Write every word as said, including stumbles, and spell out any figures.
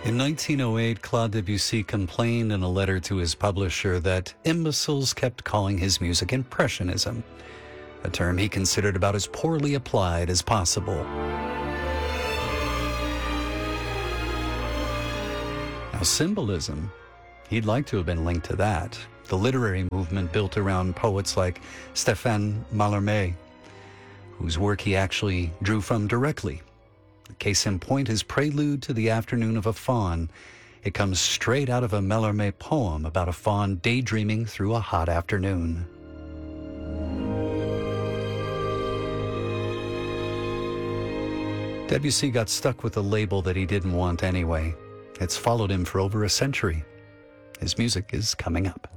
In nineteen oh eight, Claude Debussy complained in a letter to his publisher that imbeciles kept calling his music impressionism, a term he considered about as poorly applied as possible. Now, symbolism, he'd like to have been linked to that, the literary movement built around poets like Stéphane Mallarmé, whose work he actually drew from directly. Case in point, his Prelude to the Afternoon of a Faun. It comes straight out of a Mallarmé poem about a faun daydreaming through a hot afternoon. Debussy got stuck with a label that he didn't want anyway. It's followed him for over a century. His music is coming up.